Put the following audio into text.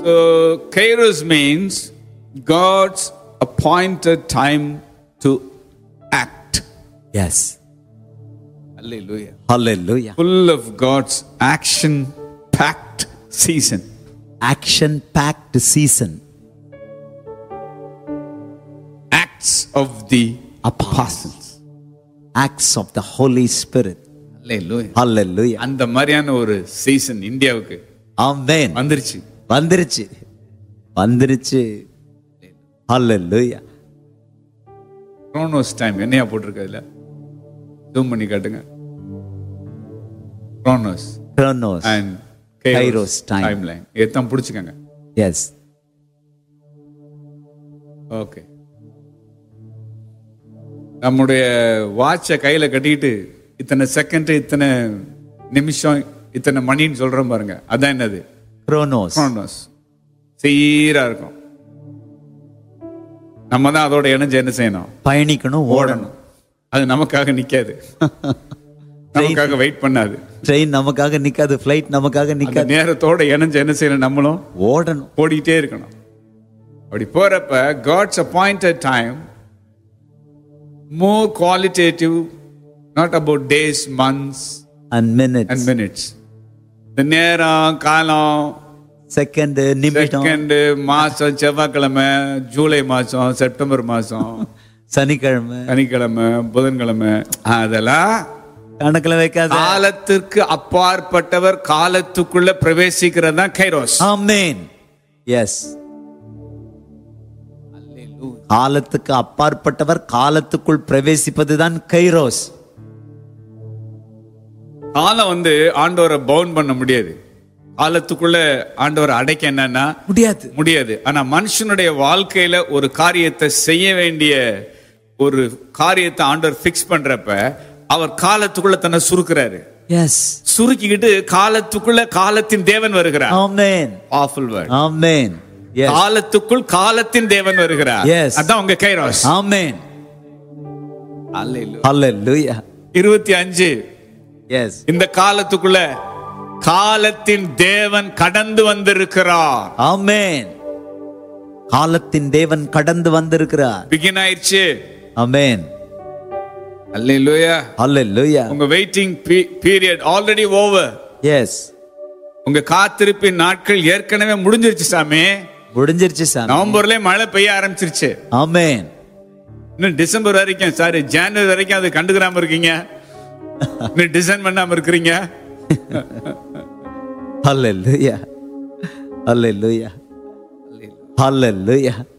So Kairos means God's appointed time to act. Yes. Hallelujah. Hallelujah. Full of God's action-packed season. Action-packed season. Acts of the apostles. Acts of the Holy Spirit. Hallelujah. Hallelujah. அந்த மாதிரியான ஒரு season இந்தியாவுக்கு Amen. வந்துருச்சு. வந்துருச்சு. வந்துருச்சு. Hallelujah. Chronos time என்னையா போட்டிருக்க இதுல? ஜூம் பண்ணி காட்டுங்க. Chronos and Kairos timeline. இதான் புடிச்சுக்கங்க. Yes. ஓகே. நம்முடைய வாட்சை கையில கட்டிட்டு இத்தனை செகண்ட், இத்தனை நிமிஷம், இத்தனை மணின்னு சொல்றோம் பாருங்க. அதான் என்னது? Chronos. சீரா இருக்கும். நம்ம தான் அதோட இணைஞ்சு என்ன செய்யணும்? பயணிக்கணும், ஓடணும். அது நமக்காக நிக்காது. நமக்காக வெயிட் பண்ணாது. ட்ரெயின் நமக்காக நிக்காது, ஃளைட் நமக்காக நிக்காது. நேரத்தோட இணைஞ்சு என்ன செய்யணும்? நம்மளும் ஓடணும், ஓடிட்டே இருக்கணும். அப்படி போறப்ப God's appointed time more qualitative, not about days, months and minutes. இந்த நேரம், காலம், செகண்ட், நிமிஷம், செகண்ட், மாசம், செவ்வாய்க்கிழமை, ஜூலை மாசம், செப்டம்பர் மாசம், சனிக்கிழமை, புதன்கிழமை, அதெல்லாம் கணக்குல வைக்காத. காலத்திற்கு அப்பாற்பட்டவர் காலத்துக்குள்ள பிரவேசிக்கிறது தான் கைரோஸ். ஆமென். எஸ். காலத்துக்கு அப்பாற்பட்டவர் காலத்துக்குள் பிரவேசிப்பதுதான் கைரோஸ். காலம் ஆண்டவரை பவுண்ட் பண்ண முடியாது. காலத்துக்குள்ள ஆண்டவரை அடைக்க என்னன்னா முடியாது. ஆனா மனுஷனுடைய வாழ்க்கையில ஒரு காரியத்தை செய்ய வேண்டிய ஒரு காரியத்தை ஆண்டவர் பிக்ஸ் பண்றப்ப அவர் காலத்துக்குள்ள தன்னை சுருக்குறாரு. எஸ். சுருக்கிக்கிட்டு காலத்துக்குள்ள காலத்தின் தேவன் வருகிறார். ஆமென். Powerful word. ஆமென். Yes. காலத்துக்குள் காலத்தின் தேவன் வருகிறார். Yes. அதான் உங்க கைரோஸ். ஆமென். ஹalleluya. ஹalleluya. 25. எஸ். இந்த காலத்துக்குள்ள காலத்தின் தேவன் கடந்து வந்திருக்கிறார். ஆமென். காலத்தின் தேவன் கடந்து வந்திருக்கிறார். பிகின் ஆயிடுச்சு. ஆமென். ஹalleluya. ஹalleluya. உங்க waiting period already over. S. உங்க காத்திருப்பின் நாட்கள் ஏற்கனவே முடிஞ்சிருச்சு சாமி. முடிஞ்சிருச்சு சாமி. நவம்பர்லயே மழை பெய்ய ஆரம்பிச்சிருச்சு. ஆமென். இன்னும் டிசம்பர் வரைக்கும், சாரி ஜனவரி வரைக்கும் அது கண்டுக்கிறாம இருக்கீங்க. இன்னும் டிசைன் பண்ணாம இருக்கிறீங்க. ஹalleluya. ஹalleluya. ஹalleluya.